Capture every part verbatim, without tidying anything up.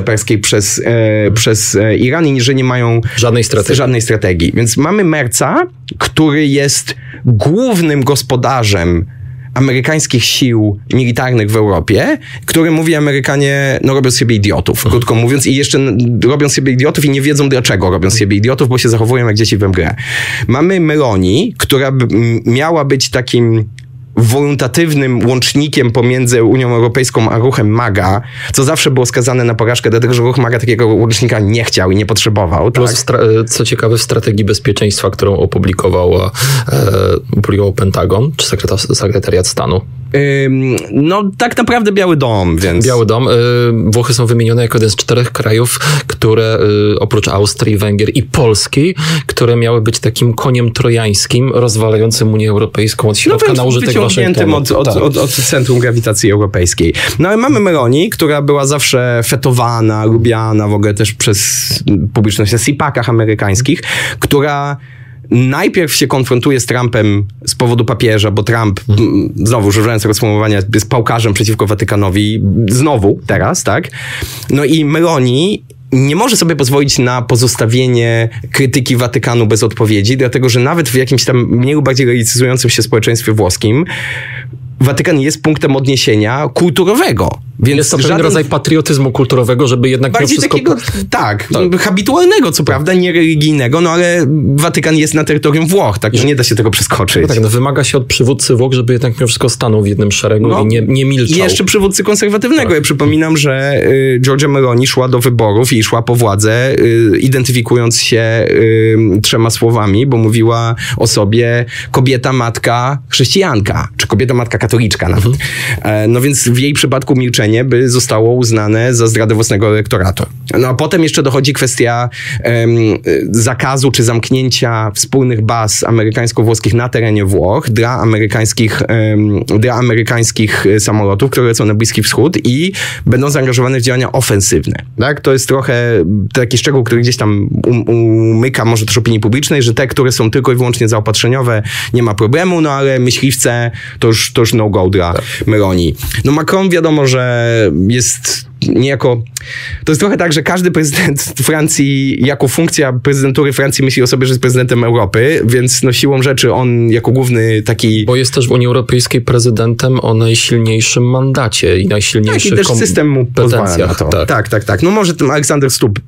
Perskiej przez, e, przez Iran i że nie mają żadnej strategii. żadnej strategii. Więc mamy Merca, który jest głównym gospodarzem amerykańskich sił militarnych w Europie, które mówi Amerykanie, no robią z siebie idiotów, krótko mówiąc, i jeszcze robią z siebie idiotów i nie wiedzą dlaczego robią z siebie idiotów, bo się zachowują jak dzieci we mgle. Mamy Meloni, która b- miała być takim wolontatywnym łącznikiem pomiędzy Unią Europejską a ruchem MAGA, co zawsze było skazane na porażkę, dlatego że ruch MAGA takiego łącznika nie chciał i nie potrzebował. Plus, tak? stra- co ciekawe, w strategii bezpieczeństwa, którą opublikowała, e, opublikował Pentagon, czy sekretar- sekretariat stanu. Ym, no tak naprawdę Biały Dom, więc... Biały Dom. E, Włochy są wymienione jako jeden z czterech krajów, które e, oprócz Austrii, Węgier i Polski, które miały być takim koniem trojańskim, rozwalającym Unię Europejską od środka no, na użytek Waszyngtonu. Od, od, tak. od, od centrum grawitacji europejskiej. No ale mamy Meloni, która była zawsze fetowana, lubiana w ogóle też przez publiczność na sipakach amerykańskich, która najpierw się konfrontuje z Trumpem z powodu papieża, bo Trump, hmm. znowu używając tego sformułowania, jest pałkarzem przeciwko Watykanowi. Znowu, teraz, tak? No i Meloni nie może sobie pozwolić na pozostawienie krytyki Watykanu bez odpowiedzi, dlatego że nawet w jakimś tam mniej lub bardziej realizującym się społeczeństwie włoskim Watykan jest punktem odniesienia kulturowego. Więc jest to pewien żaden... rodzaj patriotyzmu kulturowego, żeby jednak bardziej wszystko... takiego, tak, tak, habitualnego, co prawda, nie religijnego, no ale Watykan jest na terytorium Włoch, tak, że nie da się tego przeskoczyć. No tak, no wymaga się od przywódcy Włoch, żeby jednak mimo wszystko stanął w jednym szeregu no, i nie, nie milczał. I jeszcze przywódcy konserwatywnego. Tak. Ja przypominam, że y, Giorgia Meloni szła do wyborów i szła po władzę, y, identyfikując się y, trzema słowami, bo mówiła o sobie kobieta, matka, chrześcijanka, czy kobieta, matka, katoliczka nawet. Mhm. E, no więc w jej przypadku milczenie by zostało uznane za zdradę własnego elektoratu. No a potem jeszcze dochodzi kwestia um, zakazu czy zamknięcia wspólnych baz amerykańsko-włoskich na terenie Włoch dla amerykańskich, um, dla amerykańskich samolotów, które lecą na Bliski Wschód i będą zaangażowane w działania ofensywne. Tak? To jest trochę taki szczegół, który gdzieś tam um, umyka może też opinii publicznej, że te, które są tylko i wyłącznie zaopatrzeniowe, nie ma problemu, no ale myśliwce to już, to już no-go dla tak. Meloni. No Macron wiadomo, że jest niejako... To jest trochę tak, że każdy prezydent Francji jako funkcja prezydentury Francji myśli o sobie, że jest prezydentem Europy, więc no siłą rzeczy on jako główny taki... Bo jest też w Unii Europejskiej prezydentem o najsilniejszym mandacie i najsilniejszych tak, i też system mu pozwala na to. Tak, tak, tak. tak. No może ten Aleksander Stubb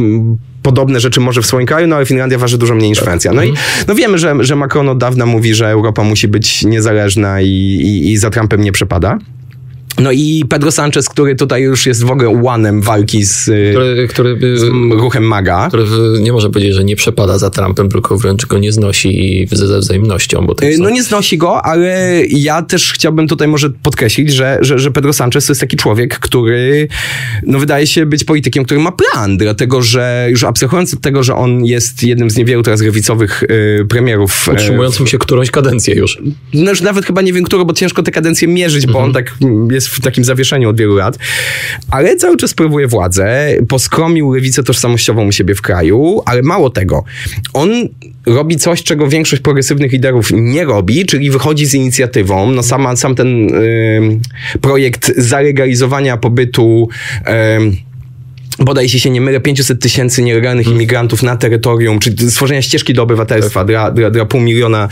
podobne rzeczy może w swoim kraju, no ale Finlandia waży dużo mniej niż tak. Francja. No mm. i no wiemy, że, że Macron od dawna mówi, że Europa musi być niezależna i, i, i za Trumpem nie przepada. No i Pedro Sanchez, który tutaj już jest w ogóle ułanem walki z, który, który, z ruchem MAGA. Który nie może powiedzieć, że nie przepada za Trumpem, tylko wręcz go nie znosi ze wzajemnością. Bo no nie znosi go, ale ja też chciałbym tutaj może podkreślić, że, że, że Pedro Sanchez to jest taki człowiek, który no wydaje się być politykiem, który ma plan, dlatego że już abstrahując od tego, że on jest jednym z niewielu teraz lewicowych y, premierów. Utrzymującym się którąś kadencję już. No już nawet chyba nie wiem, którą, bo ciężko te kadencje mierzyć, bo mm-hmm. on tak jest w takim zawieszeniu od wielu lat, ale cały czas sprawuje władzę, poskromił lewicę tożsamościową u siebie w kraju, ale mało tego. On robi coś, czego większość progresywnych liderów nie robi, czyli wychodzi z inicjatywą. No sama, sam ten y, projekt zalegalizowania pobytu y, bodaj się nie mylę, pięćset tysięcy nielegalnych hmm. imigrantów na terytorium, czy stworzenia ścieżki do obywatelstwa tak. dla, dla, dla pół miliona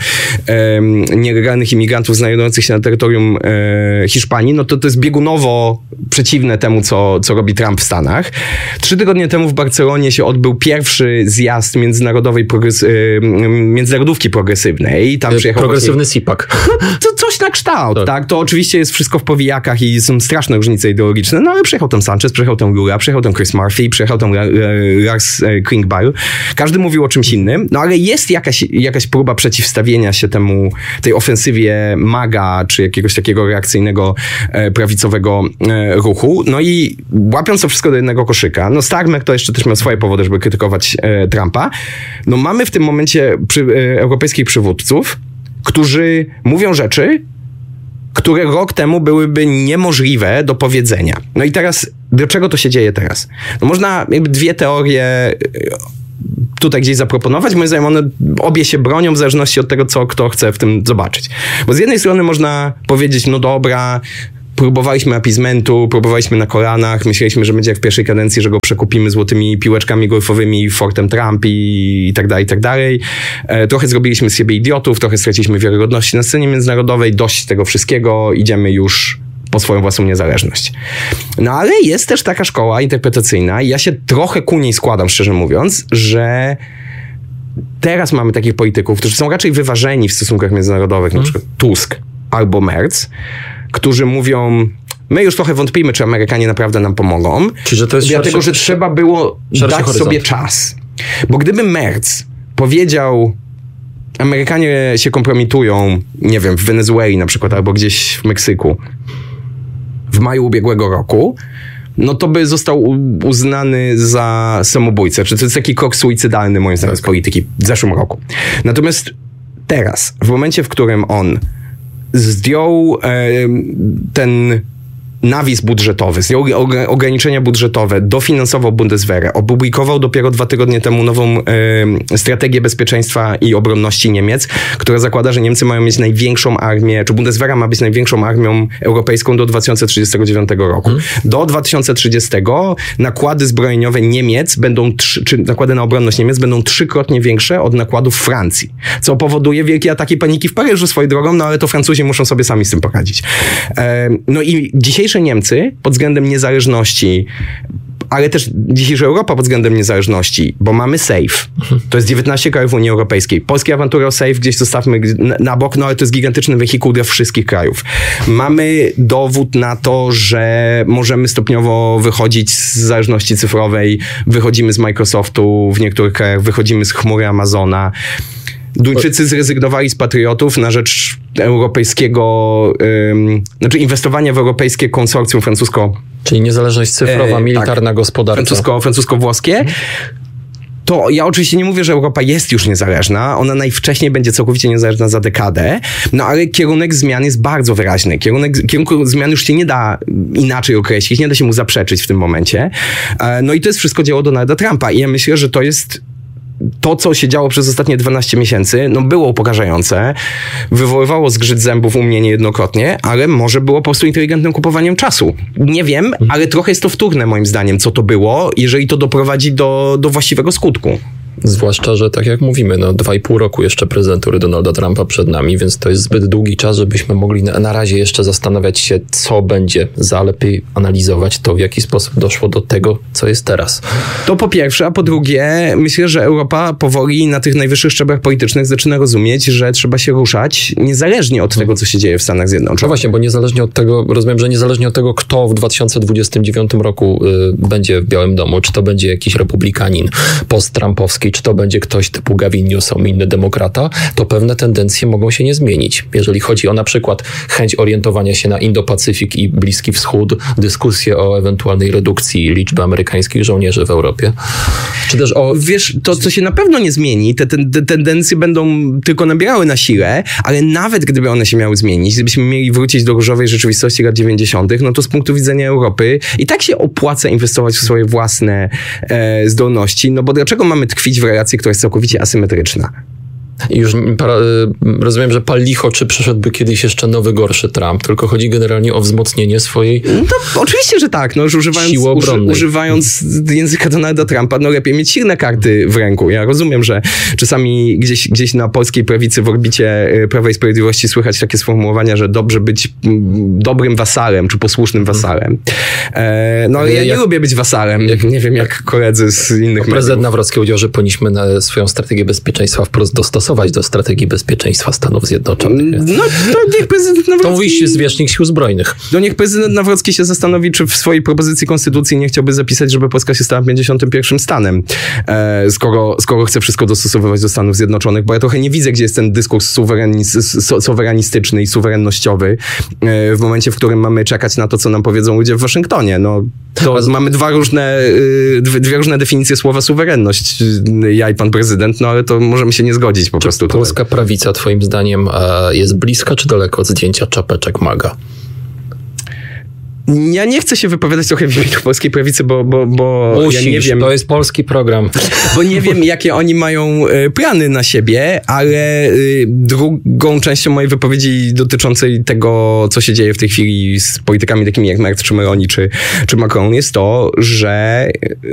um, nielegalnych imigrantów znajdujących się na terytorium um, Hiszpanii, no to to jest biegunowo przeciwne temu, co, co robi Trump w Stanach. Trzy tygodnie temu w Barcelonie się odbył pierwszy zjazd międzynarodowej progres- um, międzynarodówki progresywnej. Tam przyjechał progresywny właśnie, sipak. No, to coś na kształt, tak. tak? To oczywiście jest wszystko w powijakach i są straszne różnice ideologiczne, no ale przyjechał tam Sanchez, przyjechał tam Lula, przyjechał tam Chris Murphy, przyjechał tam Lars Klingbeil. Każdy mówił o czymś innym, no ale jest jakaś, jakaś próba przeciwstawienia się temu, tej ofensywie MAGA, czy jakiegoś takiego reakcyjnego, prawicowego ruchu. No i łapiąc to wszystko do jednego koszyka, no Starmer to jeszcze też miał swoje powody, żeby krytykować Trumpa. No mamy w tym momencie przy, europejskich przywódców, którzy mówią rzeczy, które rok temu byłyby niemożliwe do powiedzenia. No i teraz, do czego to się dzieje teraz? No można jakby dwie teorie tutaj gdzieś zaproponować. Moim zdaniem one obie się bronią w zależności od tego, co kto chce w tym zobaczyć. Bo z jednej strony można powiedzieć, no dobra, próbowaliśmy appeasementu, próbowaliśmy na kolanach, myśleliśmy, że będzie jak w pierwszej kadencji, że go przekupimy złotymi piłeczkami golfowymi, Fortem Trump i, i tak dalej, i tak dalej. E, trochę zrobiliśmy z siebie idiotów, trochę straciliśmy wiarygodności na scenie międzynarodowej, dość tego wszystkiego, idziemy już po swoją własną niezależność. No ale jest też taka szkoła interpretacyjna i ja się trochę ku niej składam, szczerze mówiąc, że teraz mamy takich polityków, którzy są raczej wyważeni w stosunkach międzynarodowych, hmm. na przykład Tusk albo Merz, którzy mówią, my już trochę wątpimy, czy Amerykanie naprawdę nam pomogą, Czyli, że to jest dlatego, szerszy, że trzeba było dać horyzont. sobie czas. Bo gdyby Merz powiedział, Amerykanie się kompromitują, nie wiem, w Wenezueli na przykład, albo gdzieś w Meksyku w maju ubiegłego roku, no to by został uznany za samobójcę. Czy to jest taki krok suicydalny, moim zdaniem, z polityki w zeszłym roku. Natomiast teraz, w momencie, w którym on zdjął e, ten nawis budżetowy, zdjął ograniczenia budżetowe, dofinansował Bundeswehrę, opublikował dopiero dwa tygodnie temu nową e, strategię bezpieczeństwa i obronności Niemiec, która zakłada, że Niemcy mają mieć największą armię, czy Bundeswehra ma być największą armią europejską do dwa tysiące trzydziestego dziewiątego roku. Hmm. Do dwa tysiące trzydziestego nakłady zbrojeniowe Niemiec będą, trzy, czy nakłady na obronność Niemiec będą trzykrotnie większe od nakładów Francji, co powoduje wielkie ataki paniki w Paryżu swoją drogą, no ale to Francuzi muszą sobie sami z tym poradzić. E, no i dzisiejsze Niemcy pod względem niezależności, ale też dzisiejsza Europa pod względem niezależności, bo mamy SAFE. To jest dziewiętnaście krajów Unii Europejskiej. Polskie awantury o SAFE gdzieś zostawmy na, na bok, no ale to jest gigantyczny wehikuł dla wszystkich krajów. Mamy dowód na to, że możemy stopniowo wychodzić z zależności cyfrowej, wychodzimy z Microsoftu w niektórych krajach, wychodzimy z chmury Amazona. Duńczycy zrezygnowali z patriotów na rzecz europejskiego, ym, znaczy inwestowania w europejskie konsorcjum francusko... Czyli niezależność cyfrowa, e, militarna, tak, gospodarcza. Francusko, francusko-włoskie. Mhm. To ja oczywiście nie mówię, że Europa jest już niezależna. Ona najwcześniej będzie całkowicie niezależna za dekadę. No ale kierunek zmian jest bardzo wyraźny. Kierunek, kierunku zmian już się nie da inaczej określić, nie da się mu zaprzeczyć w tym momencie. No i to jest wszystko dzieło Donalda Trumpa. I ja myślę, że to jest... To, co się działo przez ostatnie dwanaście miesięcy, no było upokarzające, wywoływało zgrzyt zębów u mnie niejednokrotnie, ale może było po prostu inteligentnym kupowaniem czasu. Nie wiem, ale trochę jest to wtórne moim zdaniem, co to było, jeżeli to doprowadzi do, do właściwego skutku. Zwłaszcza, że tak jak mówimy, no dwa i pół roku jeszcze prezydentury Donalda Trumpa przed nami, więc to jest zbyt długi czas, żebyśmy mogli na, na razie jeszcze zastanawiać się, co będzie, za lepiej analizować to, w jaki sposób doszło do tego, co jest teraz. To po pierwsze, a po drugie, myślę, że Europa powoli na tych najwyższych szczeblach politycznych zaczyna rozumieć, że trzeba się ruszać niezależnie od tego, co się dzieje w Stanach Zjednoczonych. No właśnie, bo niezależnie od tego, rozumiem, że niezależnie od tego, kto w dwa tysiące dwudziestym dziewiątym roku y, będzie w Białym Domu, czy to będzie jakiś republikanin post-trumpowski, czy to będzie ktoś typu Gavin Newsom, inny demokrata, to pewne tendencje mogą się nie zmienić. Jeżeli chodzi o na przykład chęć orientowania się na Indo-Pacyfik i Bliski Wschód, dyskusję o ewentualnej redukcji liczby amerykańskich żołnierzy w Europie. Czy też o... Wiesz, to co się na pewno nie zmieni, te, te, te tendencje będą tylko nabierały na sile, ale nawet gdyby one się miały zmienić, gdybyśmy mieli wrócić do różowej rzeczywistości lat dziewięćdziesiątych, no to z punktu widzenia Europy i tak się opłaca inwestować w swoje własne e, zdolności, no bo dlaczego mamy tkwić w relacji, która jest całkowicie asymetryczna? Już para, rozumiem, że pal licho, czy przyszedłby kiedyś jeszcze nowy, gorszy Trump, tylko chodzi generalnie o wzmocnienie swojej no to oczywiście, że tak. No, już używając, siły obronnej. Uży, używając języka Donalda Trumpa, no lepiej mieć silne karty w ręku. Ja rozumiem, że czasami gdzieś, gdzieś na polskiej prawicy w orbicie Prawa i Sprawiedliwości słychać takie sformułowania, że dobrze być dobrym wasalem, czy posłusznym wasalem. E, no ale ja jak, nie lubię być wasalem. Jak, nie wiem, jak koledzy z innych mediów. Prezydent Nawrocki powiedział, że powinniśmy na swoją strategię bezpieczeństwa wprost dostosować do strategii bezpieczeństwa Stanów Zjednoczonych. No to niech prezydent Nawrocki... To mówi zwierzchnik Sił Zbrojnych. No niech prezydent Nawrocki się zastanowi, czy w swojej propozycji konstytucji nie chciałby zapisać, żeby Polska się stała pięćdziesiątym pierwszym stanem, e, skoro, skoro chce wszystko dostosowywać do Stanów Zjednoczonych, bo ja trochę nie widzę, gdzie jest ten dyskurs suwerenis, suwerenistyczny i suwerennościowy e, w momencie, w którym mamy czekać na to, co nam powiedzą ludzie w Waszyngtonie. No, to A... mamy dwa różne, dwie, dwie różne definicje słowa suwerenność, ja i pan prezydent, no ale to możemy się nie zgodzić po prostu. Czy polska prawica, twoim zdaniem, jest bliska czy daleko od zdjęcia czapeczek MAGA? Ja nie chcę się wypowiadać trochę w imieniu polskiej prawicy, bo, bo, bo Musisz, ja nie wiem. To jest polski program. Bo nie wiem, jakie oni mają plany na siebie, ale drugą częścią mojej wypowiedzi dotyczącej tego, co się dzieje w tej chwili z politykami takimi jak Merz, czy Meloni, czy, czy Macron, jest to, że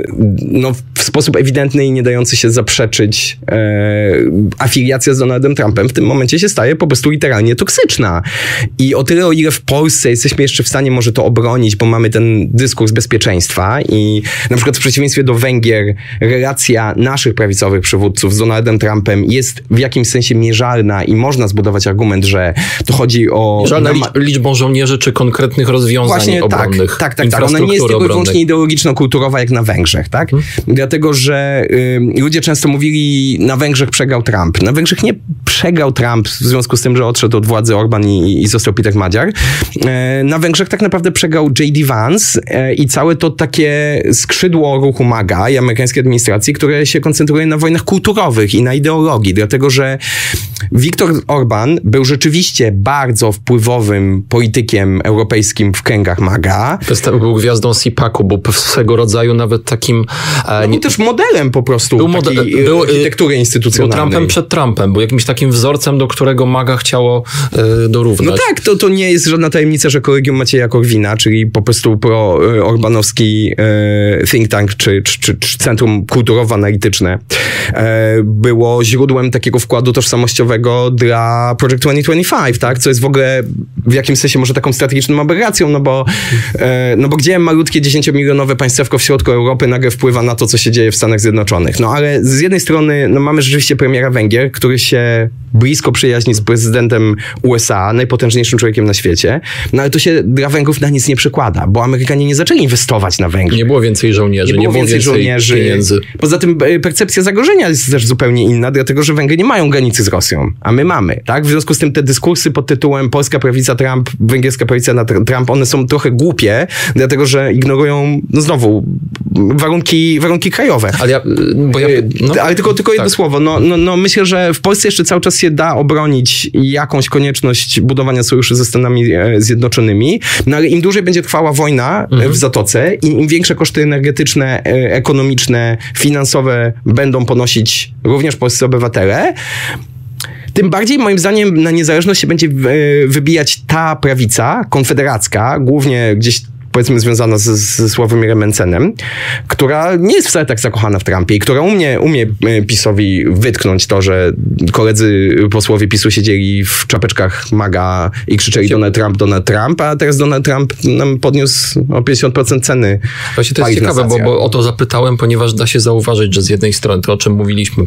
no, w sposób ewidentny i nie dający się zaprzeczyć e, afiliacja z Donaldem Trumpem w tym momencie się staje po prostu literalnie toksyczna. I o tyle, o ile w Polsce jesteśmy jeszcze w stanie może to obronić, bo mamy ten dyskurs bezpieczeństwa i na przykład w przeciwieństwie do Węgier relacja naszych prawicowych przywódców z Donaldem Trumpem jest w jakimś sensie mierzalna i można zbudować argument, że to chodzi o... Mierzalna licz, liczbą żołnierzy czy konkretnych rozwiązań Właśnie obronnych. Tak, tak, tak. Ona nie jest tylko i wyłącznie ideologiczno-kulturowa jak na Węgrzech, tak? Hmm. Dlatego, że y, ludzie często mówili, na Węgrzech przegrał Trump. Na Węgrzech nie przegrał Trump w związku z tym, że odszedł od władzy Orban i, i został Peter Madziar. Y, na Węgrzech tak naprawdę przegrał J D Vance y, i całe to takie skrzydło ruchu MAGA i amerykańskiej administracji, które się koncentruje na wojnach kulturowych i na ideologii. Dlatego, że Viktor Orban był rzeczywiście bardzo wpływowym politykiem europejskim w kręgach MAGA. Był gwiazdą SIPAC-u, był swego rodzaju nawet takim... No, był też modelem po prostu był takiej mode- był, architektury instytucjonalnej. Był Trumpem przed Trumpem, był jakimś takim wzorcem, do którego MAGA chciało y, dorównać. No tak, to, to nie jest żadna tajemnica, że kolegium Macieja Korwina, czyli po prostu pro-orbanowski y, think tank, czy, czy, czy, czy centrum kulturowo-analityczne, y, było źródłem takiego wkładu tożsamościowego dla Project dwa tysiące dwudziestego piątego, tak? Co jest w ogóle w jakimś sensie może taką strategiczną aberracją, no bo, y, no bo gdzie malutkie dziesięciomilionowe państewko w środku Europy nagle wpływa na to, co się dzieje w Stanach Zjednoczonych. No ale z jednej strony no, mamy rzeczywiście premiera Węgier, który się blisko przyjaźni z prezydentem U S A, najpotężniejszym człowiekiem na świecie, no ale to się dla Węgrów na nic nie przekłada, bo Amerykanie nie zaczęli inwestować na Węgrzech. Nie było więcej żołnierzy, nie było, nie było więcej, więcej żołnierzy. Pieniędzy. Poza tym percepcja zagrożenia jest też zupełnie inna, dlatego że Węgry nie mają granicy z Rosją, a my mamy, tak? W związku z tym te dyskursy pod tytułem polska prawica Trump, węgierska prawica na Trump, one są trochę głupie, dlatego że ignorują, no znowu, warunki, warunki krajowe. Ale ja, bo ja, no, ale tylko, tylko jedno tak. słowo. No, no, no myślę, że w Polsce jeszcze cały czas się da obronić jakąś konieczność budowania sojuszy ze Stanami Zjednoczonymi, no ale im dłużej będzie trwała wojna mhm. w Zatoce, im, im większe koszty energetyczne, ekonomiczne, finansowe będą ponosić również polscy obywatele, tym bardziej moim zdaniem na niezależność się będzie wybijać ta prawica konfederacka, głównie gdzieś powiedzmy związana z, ze Sławomirem Mencenem, która nie jest wcale tak zakochana w Trumpie i która umie, umie PiS-owi wytknąć to, że koledzy posłowie PiS-u siedzieli w czapeczkach MAGA i krzyczeli Donald Trump, Donald Trump, a teraz Donald Trump nam podniósł o pięćdziesiąt procent ceny. Właśnie to jest ciekawe, bo, bo o to zapytałem, ponieważ da się zauważyć, że z jednej strony to, o czym mówiliśmy,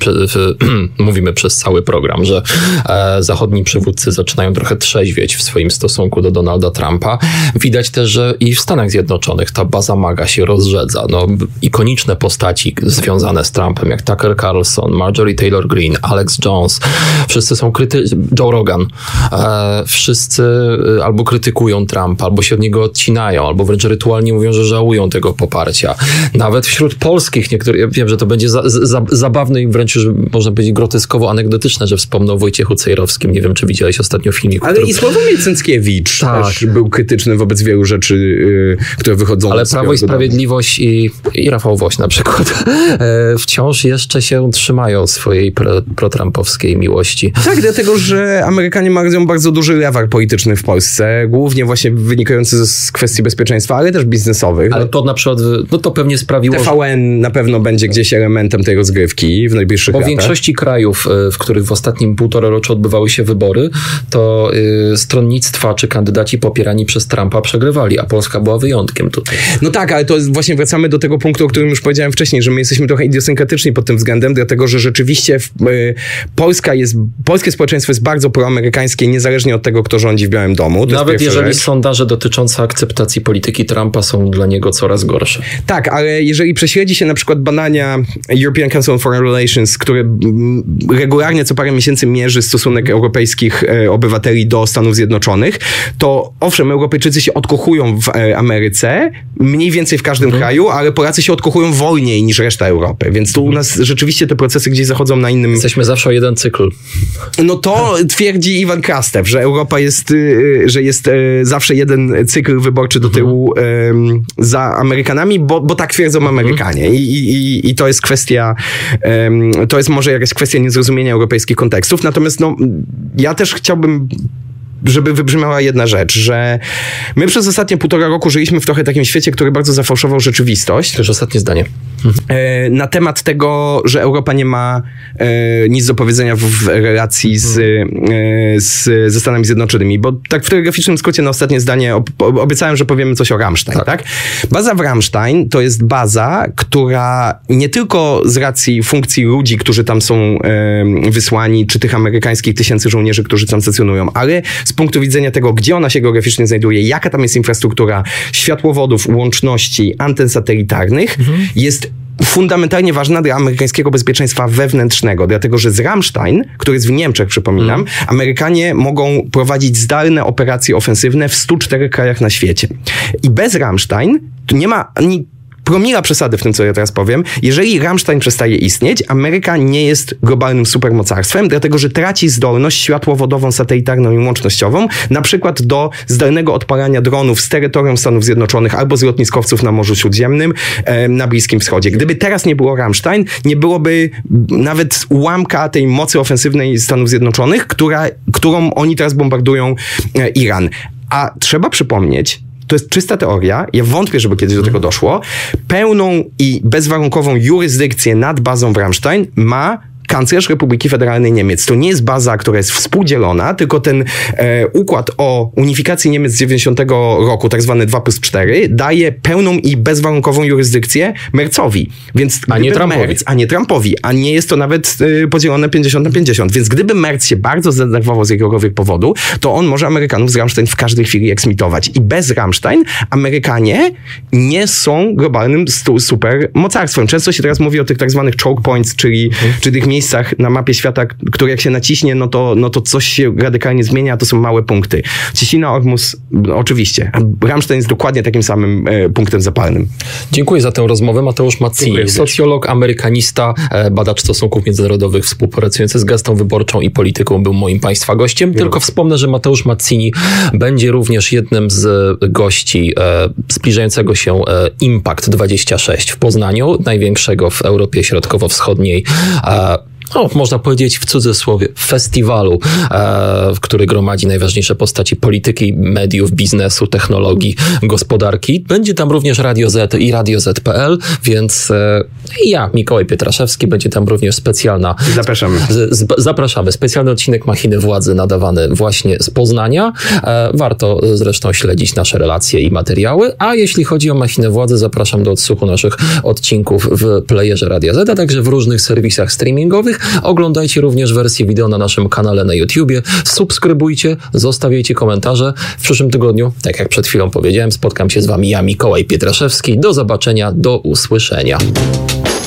mówimy przez cały program, że e, zachodni przywódcy zaczynają trochę trzeźwieć w swoim stosunku do Donalda Trumpa. Widać też, że i w Stanach Zjednoczonych ta baza MAGA się rozrzedza. No, ikoniczne postaci związane z Trumpem, jak Tucker Carlson, Marjorie Taylor Greene, Alex Jones, wszyscy są krytyczni, Joe Rogan, e, wszyscy albo krytykują Trumpa, albo się od niego odcinają, albo wręcz rytualnie mówią, że żałują tego poparcia. Nawet wśród polskich niektórych, ja wiem, że to będzie za, za, zabawne i wręcz już można powiedzieć groteskowo anegdotyczne, że wspomnął o Wojciechu Cejrowskim. Nie wiem, czy widziałeś ostatnio filmik. Ale który... i Sławomir Cęckiewicz tak. też był krytyczny wobec wielu rzeczy, yy, które wychodzą. Ale Prawo i Sprawiedliwość i, i Rafał Woś na przykład e, wciąż jeszcze się trzymają swojej pro, protrampowskiej miłości. Tak, dlatego, że Amerykanie mają bardzo duży lewar polityczny w Polsce, głównie właśnie wynikający z kwestii bezpieczeństwa, ale też biznesowych. Ale to na przykład, no to pewnie sprawiło, T V N na pewno będzie gdzieś elementem tej rozgrywki w najbliższych bo latach. W większości krajów, w których w ostatnim półtoraroczu odbywały się wybory, to y, stronnictwa czy kandydaci popierani przez Trumpa przegrywali, a Polska była wyjątkiem tutaj. No tak, ale to jest, właśnie wracamy do tego punktu, o którym już powiedziałem wcześniej, że my jesteśmy trochę idiosynkratyczni pod tym względem, dlatego, że rzeczywiście w, y, Polska jest, polskie społeczeństwo jest bardzo proamerykańskie, niezależnie od tego, kto rządzi w Białym Domu. To Nawet jeżeli rzecz. sondaże dotyczące akceptacji polityki Trumpa są dla niego coraz gorsze. Tak, ale jeżeli prześledzi się na przykład badania European Council on Foreign Relations, które regularnie co parę miesięcy mierzy stosunek europejskich e, obywateli do Stanów Zjednoczonych, to owszem, Europejczycy się odkochują w e, Ameryce, mniej więcej w każdym mhm. kraju, ale Polacy się odkochują wolniej niż reszta Europy, więc tu u nas rzeczywiście te procesy gdzieś zachodzą na innym... Jesteśmy zawsze o jeden cykl. No to twierdzi Iwan Krastew, że Europa jest, że jest zawsze jeden cykl wyborczy do tyłu mhm. za Amerykanami, bo, bo tak twierdzą Amerykanie. I, i, i to jest kwestia, to jest może jakaś kwestia niezrozumienia europejskich kontekstów, natomiast no, ja też chciałbym, żeby wybrzmiała jedna rzecz, że my przez ostatnie półtora roku żyliśmy w trochę takim świecie, który bardzo zafałszował rzeczywistość. To już ostatnie zdanie. E, na temat tego, że Europa nie ma e, nic do powiedzenia w, w relacji z, e, z, ze Stanami Zjednoczonymi, bo tak w telegraficznym skrócie na ostatnie zdanie ob, obiecałem, że powiemy coś o Ramstein, tak. tak? Baza w Ramstein to jest baza, która nie tylko z racji funkcji ludzi, którzy tam są e, wysłani, czy tych amerykańskich tysięcy żołnierzy, którzy tam stacjonują, ale z punktu widzenia tego, gdzie ona się geograficznie znajduje, jaka tam jest infrastruktura światłowodów, łączności, anten satelitarnych, mhm. jest fundamentalnie ważna dla amerykańskiego bezpieczeństwa wewnętrznego, dlatego że z Ramstein, który jest w Niemczech, przypominam, mm. Amerykanie mogą prowadzić zdalne operacje ofensywne w stu czterech krajach na świecie. I bez Ramstein to nie ma ani promila przesady w tym, co ja teraz powiem. Jeżeli Ramstein przestaje istnieć, Ameryka nie jest globalnym supermocarstwem, dlatego że traci zdolność światłowodową, satelitarną i łącznościową, na przykład do zdalnego odpalania dronów z terytorium Stanów Zjednoczonych albo z lotniskowców na Morzu Śródziemnym e, na Bliskim Wschodzie. Gdyby teraz nie było Ramstein, nie byłoby nawet ułamka tej mocy ofensywnej Stanów Zjednoczonych, która, którą oni teraz bombardują e, Iran. A trzeba przypomnieć, to jest czysta teoria, ja wątpię, żeby kiedyś do tego doszło, pełną i bezwarunkową jurysdykcję nad bazą w Ramstein ma kanclerz Republiki Federalnej Niemiec. To nie jest baza, która jest współdzielona, tylko ten e, układ o unifikacji Niemiec z dziewięćdziesiątego roku, tak zwany dwa plus cztery, daje pełną i bezwarunkową jurysdykcję Merzowi. Więc a nie Trumpowi. Merz, a nie Trumpowi. A nie jest to nawet e, podzielone pięćdziesiąt na pięćdziesiąt. Więc gdyby Merz się bardzo zdenerwował z jakiegokolwiek powodu, to on może Amerykanów z Ramstein w każdej chwili eksmitować. I bez Ramstein Amerykanie nie są globalnym stu, super mocarstwem. Często się teraz mówi o tych tak zwanych choke points, czyli, hmm. czy tych miejscach na mapie świata, które jak się naciśnie, no to, no to coś się radykalnie zmienia, a to są małe punkty. Cieśnina, Ormus, oczywiście. Ramstein jest dokładnie takim samym e, punktem zapalnym. Dziękuję za tę rozmowę. Mateusz Mazzini, socjolog, amerykanista, e, badacz stosunków międzynarodowych, współpracujący z Gazetą Wyborczą i Polityką, był moim państwa gościem. No. Tylko wspomnę, że Mateusz Mazzini będzie również jednym z gości e, zbliżającego się e, Impact dwadzieścia sześć w Poznaniu, największego w Europie Środkowo-Wschodniej e, no, można powiedzieć w cudzysłowie, festiwalu, e, który gromadzi najważniejsze postaci polityki, mediów, biznesu, technologii, gospodarki. Będzie tam również Radio Z i Radio Z kropka pe el, więc e, ja, Mikołaj Pietraszewski, będzie tam również specjalna... Zapraszamy. Z, z, zapraszamy. Specjalny odcinek Machiny Władzy nadawany właśnie z Poznania. E, warto zresztą śledzić nasze relacje i materiały, a jeśli chodzi o Machinę Władzy, zapraszam do odsłuchu naszych odcinków w playerze Radia Z, a także w różnych serwisach streamingowych. Oglądajcie również wersję wideo na naszym kanale na YouTubie. Subskrybujcie, zostawiajcie komentarze. W przyszłym tygodniu, tak jak przed chwilą powiedziałem, spotkam się z wami ja, Mikołaj Pietraszewski. Do zobaczenia, do usłyszenia.